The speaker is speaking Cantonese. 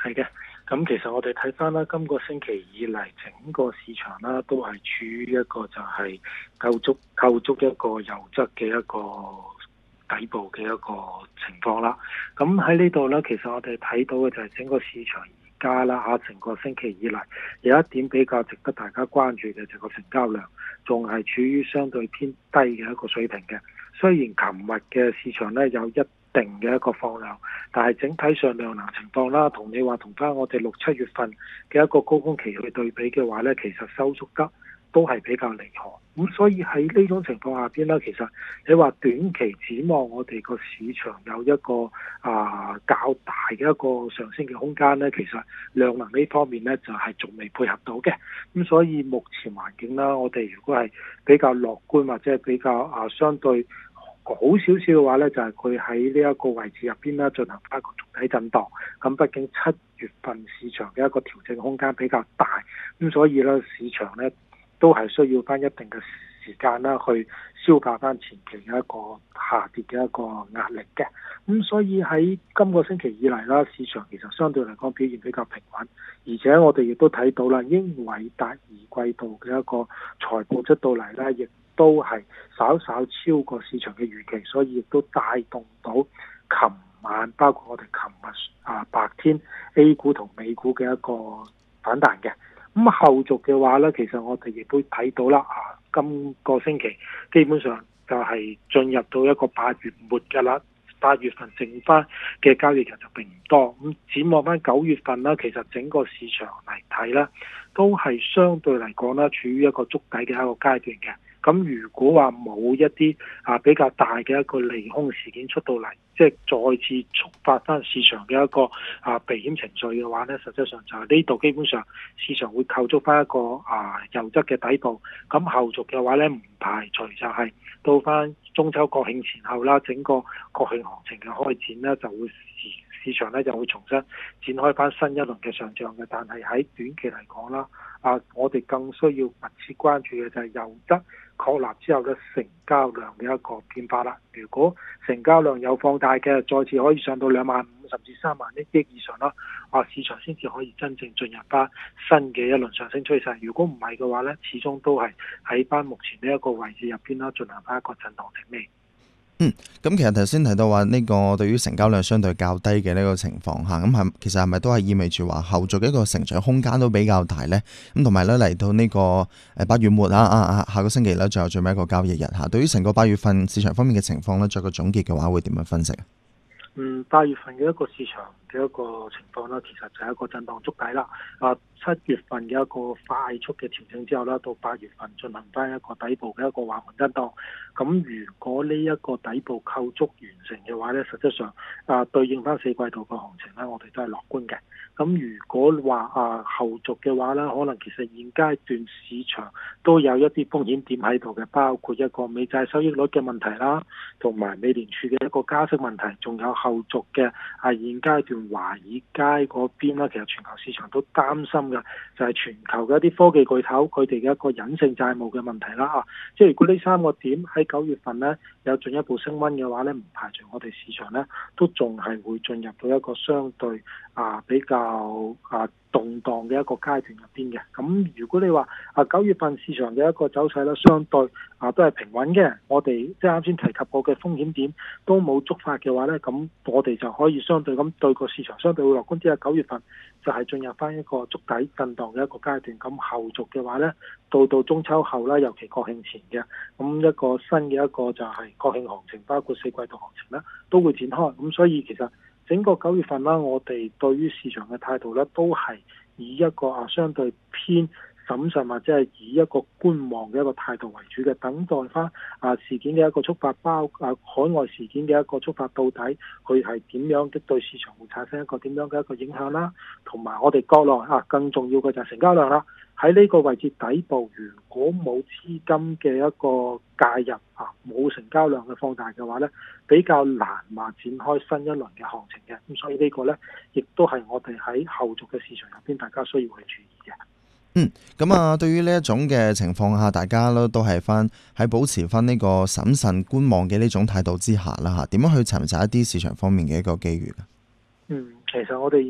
係嘅，咁其實我哋睇翻啦，今個星期以嚟整個市場啦，都係處於一個就係構築一個優質嘅一個底部嘅一個情況啦。咁喺呢度呢，其實我哋睇到嘅就係整個市場而家啦嚇，成個星期以嚟有一點比較值得大家關注嘅就係個成交量，仲係處於相對偏低嘅一個水平嘅。雖然琴日嘅市場呢有一定嘅一個放量，但係整體上量能情況啦，同你話同翻我哋6、7月份嘅一個高峰期去對比嘅話呢，其實收縮得都係比較厲害。咁所以喺呢種情況下邊呢，其實你話短期展望我哋個市場有一個較大嘅一個上升嘅空間呢，其實量能呢方面呢就係仲未配合到嘅。咁所以目前環境啦，我哋如果係比較樂觀或者係比較相對好少少嘅話呢，就係佢喺呢一個位置入邊呢進行翻一個築底震盪。咁畢竟7月份市場嘅一個調整空間比較大，咁所以呢市場呢都係需要翻一定嘅時間啦，去消化翻前期嘅一個下跌嘅一個壓力嘅。咁所以喺今個星期以嚟啦，市場其實相對嚟講表現比較平穩，而且我哋亦都睇到啦，英偉達二季度嘅一個財報出到嚟呢，亦都係稍稍超過市場嘅預期，所以亦都帶動到琴晚包括我哋琴日白天 A 股同美股嘅一個反彈嘅。咁後續嘅話呢，其實我哋亦都睇到啦，今個星期基本上就係進入到一個8月末㗎啦。8月份剩翻嘅交易日就並唔多，咁展望翻9月份啦，其實整個市場嚟睇啦，都係相對嚟講啦，處於一個築底嘅一個階段嘅。咁如果話冇一啲比較大嘅一個利空事件出到嚟，即係再次觸發翻市場嘅一個避險情緒嘅話呢，實際上就係呢度基本上市場會構築翻一個優質嘅底部。咁後續嘅話呢，唔排除就係到翻中秋國慶前後啦，整個國慶行情嘅開展呢，就會市場呢就會重新展開翻新一輪嘅上漲嘅。但係喺短期嚟講啦，我哋更需要密切關注嘅就係優質確立之後嘅成交量嘅一個變化啦。如果成交量有放大嘅，再次可以上到25000甚至30000億以上啦，市場先至可以真正進入翻新嘅一輪上升趨勢。如果唔係嘅話呢，始終都係喺翻目前呢一個位置入邊啦，進行翻一個震盪整理。 咁其實頭先提到話呢個對於成交量相對較低嘅呢個情況下，咁其實係咪都係意味住話後續嘅一個成長空間都比較大呢？咁同埋咧嚟到呢個8月末下個星期咧，最後最尾一個交易日嚇，對於成個8月份市場方面嘅情況咧，作個總結嘅話，會點樣分析 ？8月份嘅一個市場嘅一個情況啦，其實就係一個震盪築底啦。7月份嘅一個快速嘅調整之後啦，到8月份進行翻一個底部嘅一個橫盤震盪。咁如果呢一個底部構築完成嘅話呢，實質上對應翻4季度嘅行情呢，我哋都係樂觀嘅。咁如果話後續嘅話呢，可能其實現階段市場都有一啲風險點喺度嘅，包括一個美債收益率嘅問題啦，同埋美聯儲嘅一個加息問題，仲有後續嘅現階段華爾街嗰邊啦，其實全球市場都擔心嘅就係全球嘅一啲科技巨頭佢哋嘅一個隱性債務嘅問題啦。即係如果呢3個點喺9月份呢有進一步升溫嘅話呢，唔排除我哋市場呢都仲係會進入到一個相對比較動盪嘅一個階段入邊嘅。咁如果你話9月份市場嘅一個走勢咧，相對都係平穩嘅，我哋即係啱先提及過嘅風險點都冇觸發嘅話呢，咁我哋就可以相對咁對個市場相對會樂觀啲。9月份就係進入翻一個築底震盪嘅一個階段。咁後續嘅話呢，到中秋後啦，尤其國慶前嘅，咁一個新嘅一個就係國慶行情，包括4季度行情啦，都會展開。咁所以其實整個9月份啦，我哋對於市場嘅態度咧，都係以一個相對偏審慎或者係以一個觀望嘅一個態度為主嘅，等待翻事件嘅一個觸發，海外事件嘅一個觸發到底佢係點樣的對市場會產生一個點樣嘅一個影響啦，同埋我哋國內更重要嘅就係成交量啦。喺呢個位置底部，如果冇資金嘅一個介入冇成交量嘅放大嘅話呢，比較難話展開新一輪嘅行情嘅。咁所以呢個呢，亦都係我哋喺後續嘅市場入邊，大家需要去注意嘅。 咁對於呢一種嘅情況下，大家咧都係喺保持翻呢個審慎觀望嘅呢種態度之下啦，點樣去尋找一啲市場方面嘅一個機遇？ 其實我哋